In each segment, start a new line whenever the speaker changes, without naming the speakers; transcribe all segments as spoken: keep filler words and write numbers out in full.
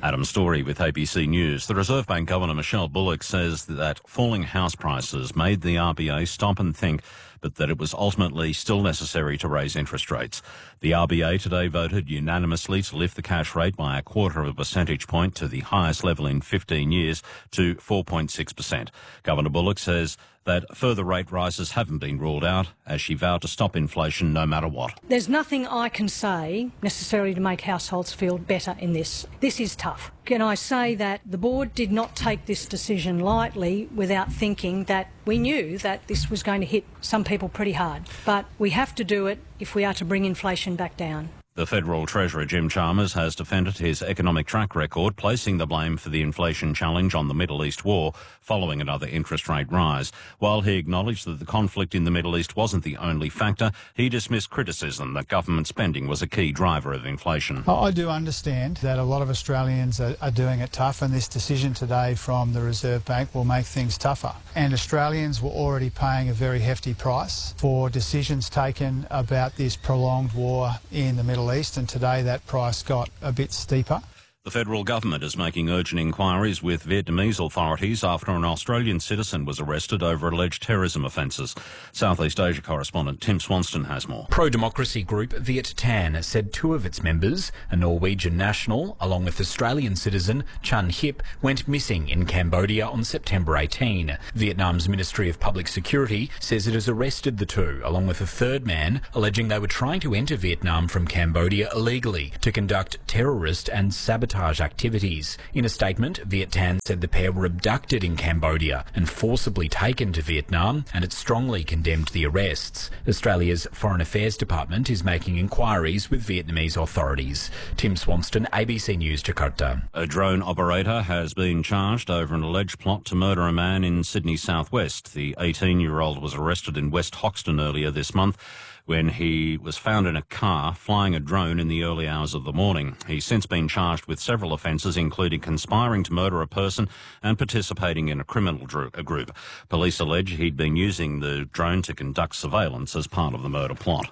Adam Story with A B C News. The Reserve Bank Governor Michelle Bullock says that falling house prices made the R B A stop and think, but that it was ultimately still necessary to raise interest rates. The R B A today voted unanimously to lift the cash rate by a quarter of a percentage point to the highest level in fifteen years to four point six percent. Governor Bullock says that further rate rises haven't been ruled out, as she vowed to stop inflation no matter what.
There's nothing I can say necessarily to make households feel better in this. This is tough. Can I say that the board did not take this decision lightly without thinking that we knew that this was going to hit some people pretty hard. But we have to do it if we are to bring inflation back down.
The Federal Treasurer Jim Chalmers has defended his economic track record, placing the blame for the inflation challenge on the Middle East war following another interest rate rise. While he acknowledged that the conflict in the Middle East wasn't the only factor, he dismissed criticism that government spending was a key driver of inflation.
I do understand that a lot of Australians are, are doing it tough, and this decision today from the Reserve Bank will make things tougher. And Australians were already paying a very hefty price for decisions taken about this prolonged war in the Middle East, and today that price got a bit steeper.
The federal government is making urgent inquiries with Vietnamese authorities after an Australian citizen was arrested over alleged terrorism offences. Southeast Asia correspondent Tim Swanston has more.
Pro-democracy group Viet Tan said two of its members, a Norwegian national along with Australian citizen Chan Hip, went missing in Cambodia on September eighteenth. Vietnam's Ministry of Public Security says it has arrested the two along with a third man, alleging they were trying to enter Vietnam from Cambodia illegally to conduct terrorist and sabotage activities. In a statement, Viet Tan said the pair were abducted in Cambodia and forcibly taken to Vietnam, and it strongly condemned the arrests. Australia's Foreign Affairs Department is making inquiries with Vietnamese authorities. Tim Swanston, A B C News, Jakarta.
A drone operator has been charged over an alleged plot to murder a man in Sydney southwest. The eighteen-year-old was arrested in West Hoxton earlier this month when he was found in a car flying a drone in the early hours of the morning. He's since been charged with several offences, including conspiring to murder a person and participating in a criminal group. Police allege he'd been using the drone to conduct surveillance as part of the murder plot.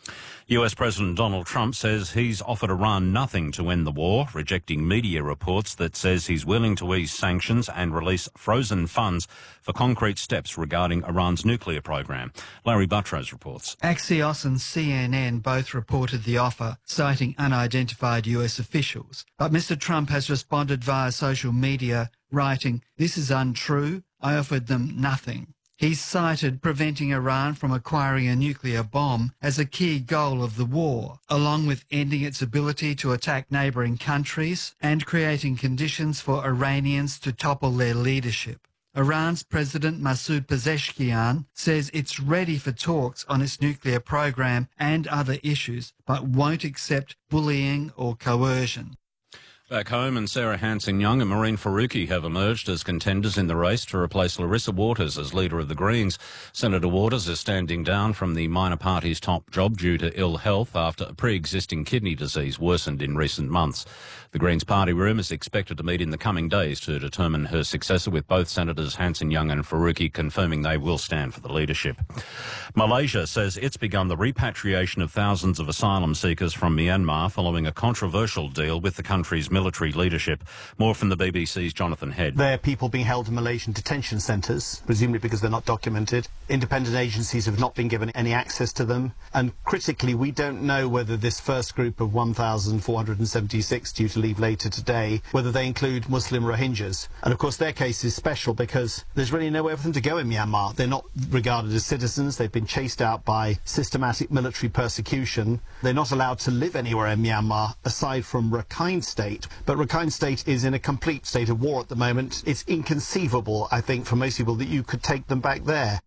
U S President Donald Trump says he's offered Iran nothing to end the war, rejecting media reports that says he's willing to ease sanctions and release frozen funds for concrete steps regarding Iran's nuclear program. Larry Buttrose reports.
Axios and C N N both reported the offer, citing unidentified U S officials. But Mister Trump has responded via social media, writing, "This is untrue. I offered them nothing." He's cited preventing Iran from acquiring a nuclear bomb as a key goal of the war, along with ending its ability to attack neighbouring countries and creating conditions for Iranians to topple their leadership. Iran's President Masoud Pezeshkian says it's ready for talks on its nuclear program and other issues, but won't accept bullying or coercion.
Back home, and Sarah Hanson-Young and Maureen Faruqi have emerged as contenders in the race to replace Larissa Waters as leader of the Greens. Senator Waters is standing down from the minor party's top job due to ill health after a pre-existing kidney disease worsened in recent months. The Greens party room is expected to meet in the coming days to determine her successor, with both Senators Hanson-Young and Faruqi confirming they will stand for the leadership. Malaysia says it's begun the repatriation of thousands of asylum seekers from Myanmar following a controversial deal with the country's military leadership. More from the B B C's Jonathan Head.
There are people being held in Malaysian detention centres, presumably because they're not documented. Independent agencies have not been given any access to them. And critically, we don't know whether this first group of one thousand four hundred seventy-six due to leave later today, whether they include Muslim Rohingyas. And of course, their case is special because there's really nowhere for them to go in Myanmar. They're not regarded as citizens. They've been chased out by systematic military persecution. They're not allowed to live anywhere in Myanmar aside from Rakhine State. But Rakhine State is in a complete state of war at the moment. It's inconceivable, I think, for most people that you could take them back there.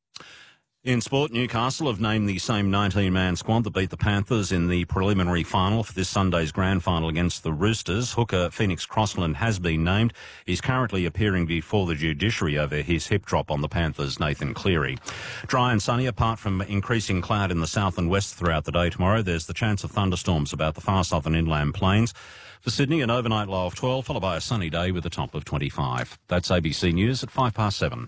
In sport, Newcastle have named the same nineteen-man squad that beat the Panthers in the preliminary final for this Sunday's grand final against the Roosters. Hooker Phoenix Crossland has been named. He's currently appearing before the judiciary over his hip drop on the Panthers' Nathan Cleary. Dry and sunny, apart from increasing cloud in the south and west throughout the day tomorrow. There's the chance of thunderstorms about the far southern inland plains. For Sydney, an overnight low of twelve, followed by a sunny day with a top of twenty-five. That's A B C News at five past seven.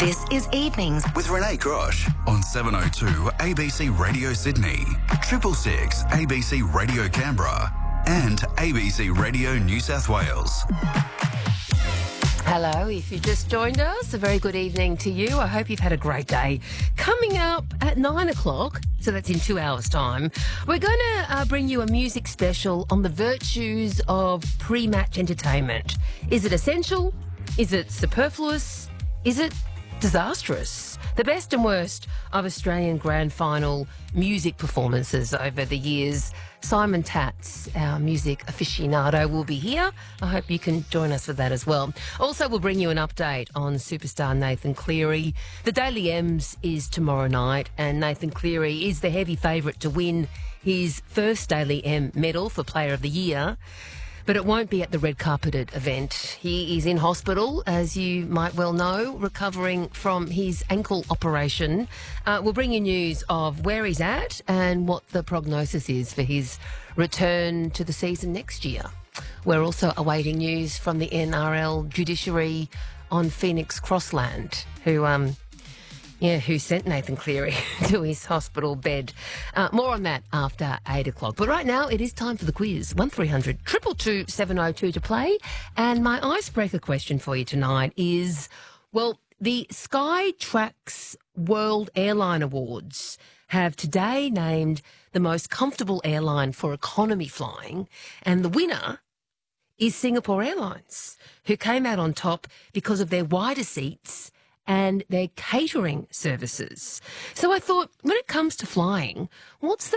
This is Evenings
with Renee Grosh on seven oh two A B C Radio Sydney, triple six A B C Radio Canberra and A B C Radio New South Wales.
Hello, if you just joined us, a very good evening to you. I hope you've had a great day. Coming up at nine o'clock, so that's in two hours' time, we're going to uh, bring you a music special on the virtues of pre-match entertainment. Is it essential? Is it superfluous? Is it disastrous? The best and worst of Australian Grand Final music performances over the years. Simon Tatz, our music aficionado, will be here. I hope you can join us for that as well. Also, we'll bring you an update on superstar Nathan Cleary. The Daily M's is tomorrow night, and Nathan Cleary is the heavy favourite to win his first Daily M medal for Player of the Year. But it won't be at the red carpeted event. He is in hospital, as you might well know, recovering from his ankle operation. Uh, we'll bring you news of where he's at and what the prognosis is for his return to the season next year. We're also awaiting news from the N R L judiciary on Phoenix Crossland, who... um. Yeah, who sent Nathan Cleary to his hospital bed. Uh, more on that after eight o'clock. But right now, it is time for the quiz. one three hundred two two two seven oh two to play. And my icebreaker question for you tonight is, well, the Skytrax World Airline Awards have today named the most comfortable airline for economy flying. And the winner is Singapore Airlines, who came out on top because of their wider seats and their catering services. So I thought, when it comes to flying, what's the